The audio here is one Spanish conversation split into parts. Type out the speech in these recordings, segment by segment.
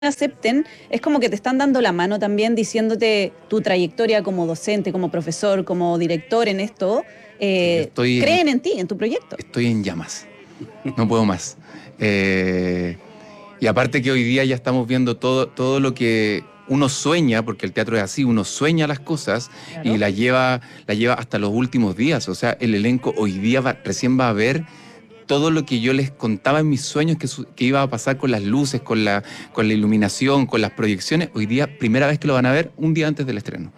acepten, es como que te están dando la mano también diciéndote tu trayectoria como docente, como profesor, como director en esto. Creen en ti, en tu proyecto. Estoy en llamas. No puedo más. Y aparte que hoy día ya estamos viendo todo lo que uno sueña, porque el teatro es así, uno sueña las cosas, claro, y la lleva hasta los últimos días. O sea, el elenco hoy día recién va a ver todo lo que yo les contaba en mis sueños que iba a pasar con las luces, con la iluminación, con las proyecciones. Hoy día, primera vez que lo van a ver, un día antes del estreno.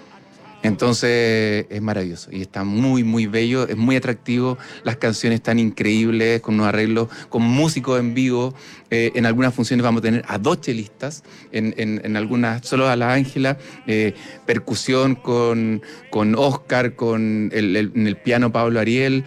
Entonces es maravilloso y está muy, muy bello, es muy atractivo, las canciones están increíbles, con unos arreglos, con músicos en vivo. En algunas funciones vamos a tener a 2 chelistas, en algunas solo a la Ángela, percusión con Oscar, en el piano Pablo Ariel,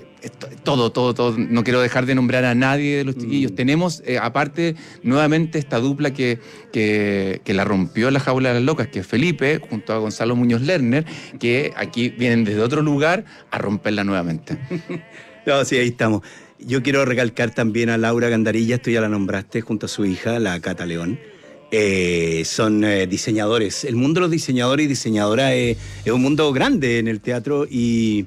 todo. No quiero dejar de nombrar a nadie de los chiquillos. Tenemos, aparte, nuevamente esta dupla que la rompió en La Jaula de las Locas, que es Felipe, junto a Gonzalo Muñoz Lerner, que aquí vienen desde otro lugar a romperla nuevamente. No, sí, ahí estamos. Yo quiero recalcar también a Laura Gandarilla, tú ya la nombraste, junto a su hija, la Cata León. Son diseñadores. El mundo de los diseñadores y diseñadoras es un mundo grande en el teatro y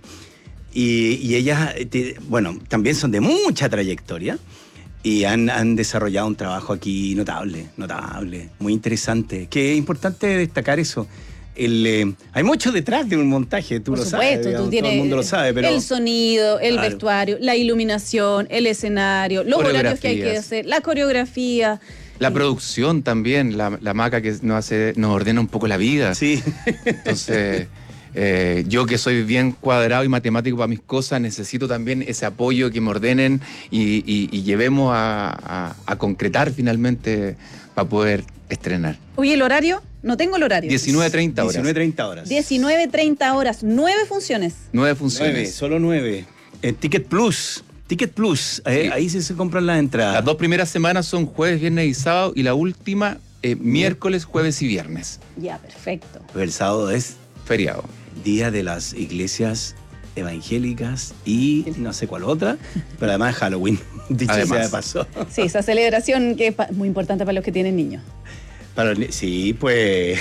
ellas, bueno, también son de mucha trayectoria y han desarrollado un trabajo aquí notable, muy interesante. Que es importante destacar eso. Hay mucho detrás de un montaje, tú lo sabes, digamos, todo el mundo lo sabe, pero el sonido, el vestuario, la iluminación, el escenario, los horarios que hay que hacer, la coreografía. La producción también, la Maca que nos ordena un poco la vida. Sí. Entonces, yo que soy bien cuadrado y matemático para mis cosas, necesito también ese apoyo, que me ordenen y llevemos a concretar finalmente para poder estrenar. Oye, ¿el horario? No tengo el horario. 19:30 horas. 19:30 horas. 19:30 horas. 9 funciones. 9 funciones. Solo 9. Ticket Plus. Sí. Ahí sí se compran las entradas. Las 2 primeras semanas son jueves, viernes y sábado, y la última miércoles, jueves y viernes. Ya, perfecto. El sábado es feriado. Día de las iglesias evangélicas y no sé cuál otra, pero además Halloween, dicho sea de paso. Sí, esa celebración que es muy importante para los que tienen niños. Sí, pues.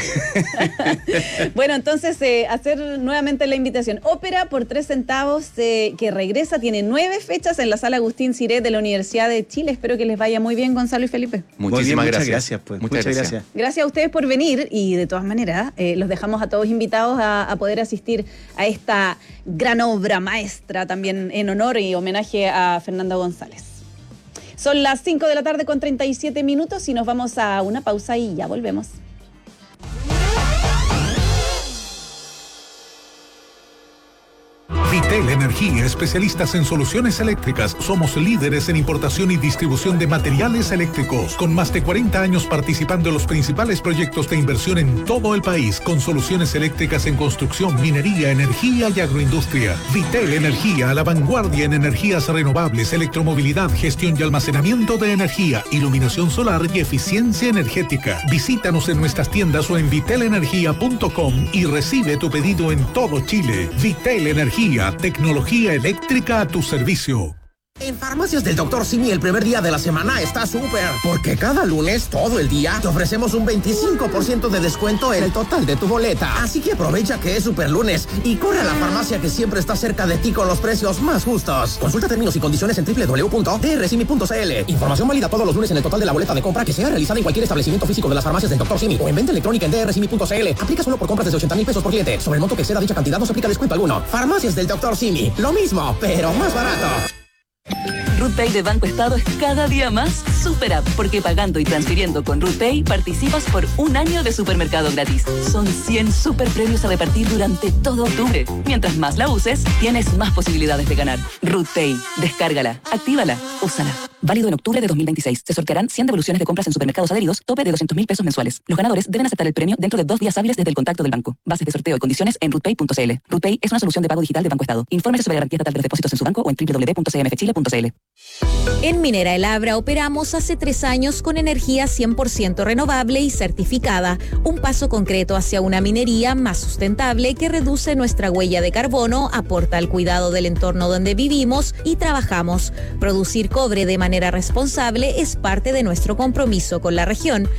Bueno, entonces hacer nuevamente la invitación. Ópera por 3 centavos, que regresa, tiene 9 fechas en la Sala Agustín Ciré de la Universidad de Chile. Espero que les vaya muy bien, Gonzalo y Felipe. Muchísimas gracias. Muchas gracias, pues. Muchas gracias. Gracias a ustedes por venir y de todas maneras los dejamos a todos invitados a poder asistir a esta gran obra maestra, también en honor y homenaje a Fernando González. Son las 5 de la tarde con 37 minutos y nos vamos a una pausa y ya volvemos. Vitel Energía, especialistas en soluciones eléctricas. Somos líderes en importación y distribución de materiales eléctricos, con más de 40 años participando en los principales proyectos de inversión en todo el país, con soluciones eléctricas en construcción, minería, energía y agroindustria. Vitel Energía, a la vanguardia en energías renovables, electromovilidad, gestión y almacenamiento de energía, iluminación solar y eficiencia energética. Visítanos en nuestras tiendas o en vitelenergia.com y recibe tu pedido en todo Chile. Vitel Energía, tecnología eléctrica a tu servicio. En Farmacias del Dr. Simi el primer día de la semana está súper, porque cada lunes, todo el día, te ofrecemos un 25% de descuento en el total de tu boleta. Así que aprovecha que es super lunes y corre a la farmacia que siempre está cerca de ti con los precios más justos. Consulta términos y condiciones en www.drsimi.cl. Información válida todos los lunes en el total de la boleta de compra que sea realizada en cualquier establecimiento físico de las Farmacias del Dr. Simi o en venta electrónica en drsimi.cl. Aplica solo por compras desde 80,000 pesos por cliente. Sobre el monto que exceda dicha cantidad no se aplica descuento alguno. Farmacias del Dr. Simi. Lo mismo, pero más barato. RootPay de Banco Estado es cada día más super app, porque pagando y transfiriendo con RootPay participas por un año de supermercado gratis. Son 100 super premios a repartir durante todo octubre. Mientras más la uses, tienes más posibilidades de ganar. RootPay, descárgala, actívala, úsala. Válido en octubre de 2026. Se sortearán 100 devoluciones de compras en supermercados adheridos, tope de 200,000 pesos mensuales. Los ganadores deben aceptar el premio dentro de 2 días hábiles desde el contacto del banco. Bases de sorteo y condiciones en rootpay.cl. RootPay es una solución de pago digital de Banco Estado. Infórmese sobre la garantía estatal de los depósitos en su banco o en www.cmfchile.cl. En Minera El Abra operamos instalamos hace 3 años con energía 100% renovable y certificada, un paso concreto hacia una minería más sustentable que reduce nuestra huella de carbono, aporta al cuidado del entorno donde vivimos y trabajamos. Producir cobre de manera responsable es parte de nuestro compromiso con la región.